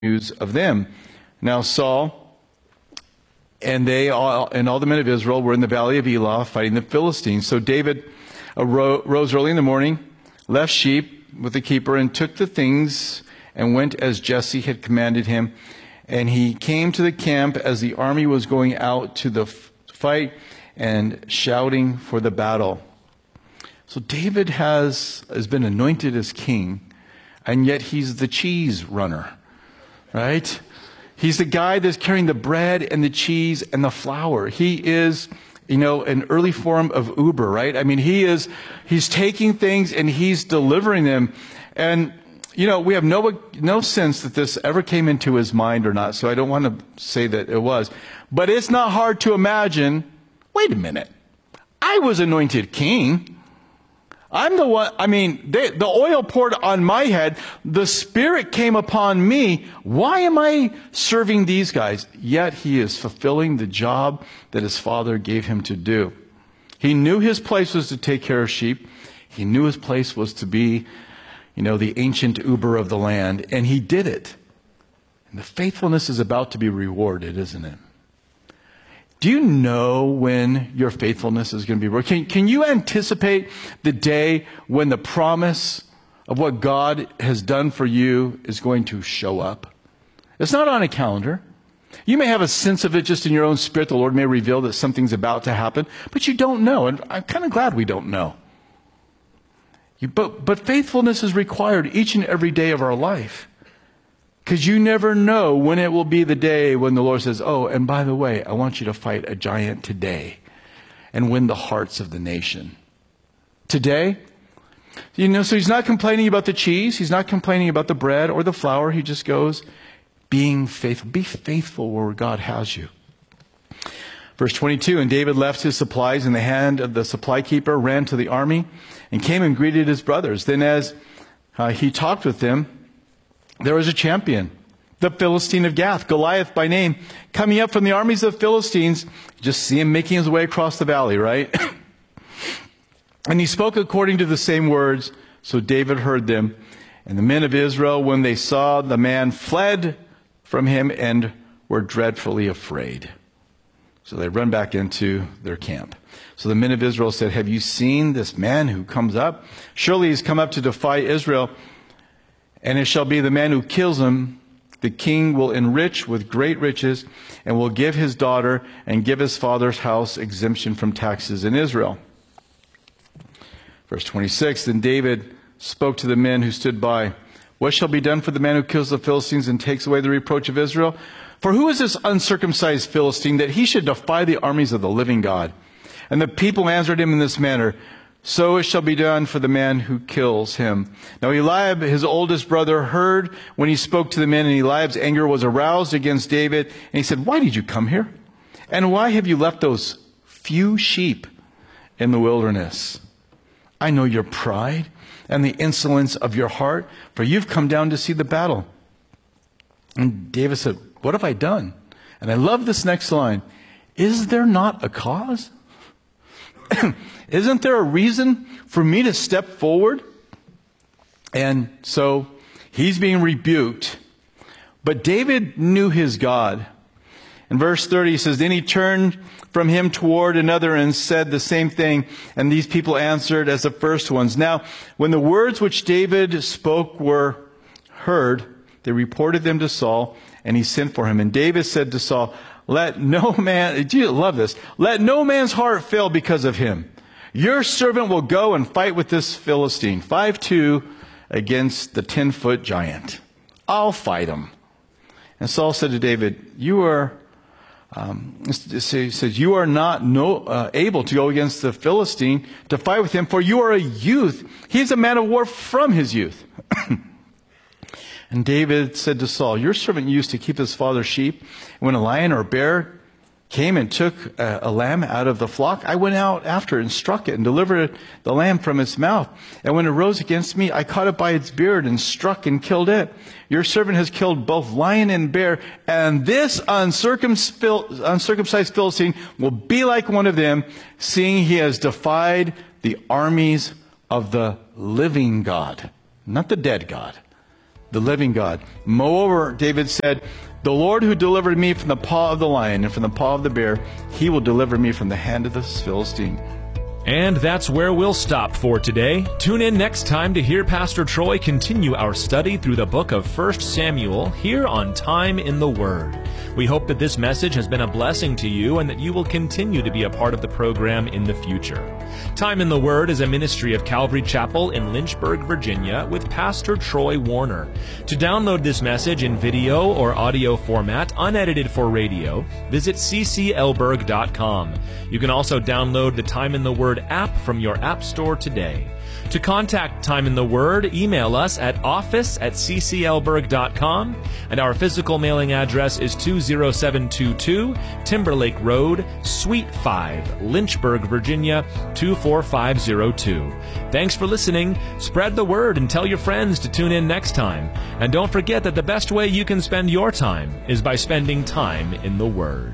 news of them. Now Saul and all the men of Israel were in the valley of Elah fighting the Philistines. So David rose early in the morning, left sheep with the keeper, and took the things and went as Jesse had commanded him. And he came to the camp as the army was going out to the fight and shouting for the battle. So David has been anointed as king, and yet he's the cheese runner, right? He's the guy that's carrying the bread and the cheese and the flour. He is, an early form of Uber, right? I mean, he's taking things and he's delivering them. And, we have no sense that this ever came into his mind or not, so I don't want to say that it was. But it's not hard to imagine, wait a minute, I was anointed king. I'm the one, the oil poured on my head, the Spirit came upon me. Why am I serving these guys? Yet he is fulfilling the job that his father gave him to do. He knew his place was to take care of sheep. He knew his place was to be, the ancient Uber of the land, and he did it. And the faithfulness is about to be rewarded, isn't it? Do you know when your faithfulness is going to be rewarded? Can you anticipate the day when the promise of what God has done for you is going to show up? It's not on a calendar. You may have a sense of it just in your own spirit. The Lord may reveal that something's about to happen, but you don't know. And I'm kind of glad we don't know. But faithfulness is required each and every day of our life. Because you never know when it will be the day when the Lord says, oh, and by the way, I want you to fight a giant today and win the hearts of the nation. Today, so he's not complaining about the cheese. He's not complaining about the bread or the flour. He just goes, being faithful. Be faithful where God has you. Verse 22, and David left his supplies in the hand of the supply keeper, ran to the army, and came and greeted his brothers. Then as he talked with them, there was a champion, the Philistine of Gath, Goliath by name, coming up from the armies of the Philistines. You just see him making his way across the valley, right? And he spoke according to the same words, so David heard them. And the men of Israel, when they saw the man, fled from him and were dreadfully afraid. So they run back into their camp. So the men of Israel said, have you seen this man who comes up? Surely he's come up to defy Israel. And it shall be the man who kills him, the king will enrich with great riches, and will give his daughter and give his father's house exemption from taxes in Israel. Verse 26, then David spoke to the men who stood by. What shall be done for the man who kills the Philistines and takes away the reproach of Israel? For who is this uncircumcised Philistine that he should defy the armies of the living God? And the people answered him in this manner, so it shall be done for the man who kills him. Now Eliab, his oldest brother, heard when he spoke to the men, and Eliab's anger was aroused against David. And he said, why did you come here? And why have you left those few sheep in the wilderness? I know your pride and the insolence of your heart, for you've come down to see the battle. And David said, what have I done? And I love this next line. Is there not a cause? Isn't there a reason for me to step forward? And so he's being rebuked. But David knew his God. In verse 30, he says, then he turned from him toward another and said the same thing. And these people answered as the first ones. Now, when the words which David spoke were heard, they reported them to Saul, and he sent for him. And David said to Saul, let no man, do you love this? Let no man's heart fail because of him. Your servant will go and fight with this Philistine, 5'2", against the 10-foot giant. I'll fight him. And Saul said to David, you are not able to go against the Philistine to fight with him, for you are a youth. He is a man of war from his youth. And David said to Saul, your servant used to keep his father's sheep. When a lion or a bear came and took a lamb out of the flock, I went out after it and struck it and delivered the lamb from its mouth. And when it rose against me, I caught it by its beard and struck and killed it. Your servant has killed both lion and bear, and this uncircumcised Philistine will be like one of them, seeing he has defied the armies of the living God, not the dead God. the living God. Moreover, David said, the Lord who delivered me from the paw of the lion and from the paw of the bear, he will deliver me from the hand of the Philistine. And that's where we'll stop for today. Tune in next time to hear Pastor Troy continue our study through the book of 1 Samuel here on Time in the Word. We hope that this message has been a blessing to you and that you will continue to be a part of the program in the future. Time in the Word is a ministry of Calvary Chapel in Lynchburg, Virginia, with Pastor Troy Warner. To download this message in video or audio format, unedited for radio, visit cclberg.com. You can also download the Time in the Word app from your app store today. To contact Time in the Word, email us at office@cclberg.com, and our physical mailing address is 20722 Timberlake Road, Suite 5, Lynchburg, Virginia 24502. Thanks for listening. Spread the word and tell your friends to tune in next time. And don't forget that the best way you can spend your time is by spending time in the Word.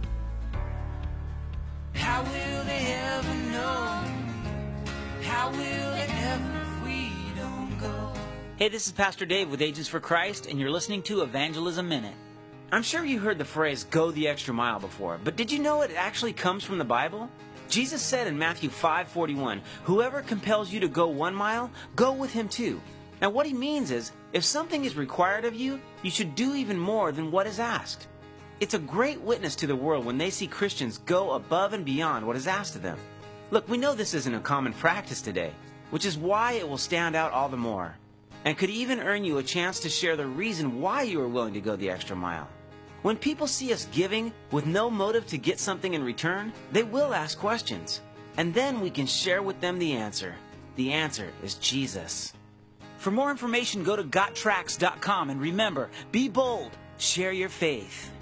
How will they ever know? How will they ever if we don't go? Hey, this is Pastor Dave with Agents for Christ, and you're listening to Evangelism Minute. I'm sure you heard the phrase, go the extra mile before, but did you know it actually comes from the Bible? Jesus said in Matthew 5:41, whoever compels you to go 1 mile, go with him too. Now what he means is, if something is required of you, you should do even more than what is asked. It's a great witness to the world when they see Christians go above and beyond what is asked of them. Look, we know this isn't a common practice today, which is why it will stand out all the more, and could even earn you a chance to share the reason why you are willing to go the extra mile. When people see us giving with no motive to get something in return, they will ask questions, and then we can share with them the answer. The answer is Jesus. For more information, go to gottracks.com, and remember, be bold, share your faith.